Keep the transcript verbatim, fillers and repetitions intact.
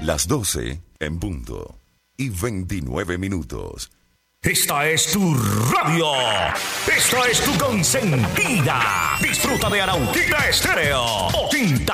Las doce en punto y veintinueve minutos. Esta es tu radio. Esta es tu consentida. Disfruta de Arauquita Estéreo. ochenta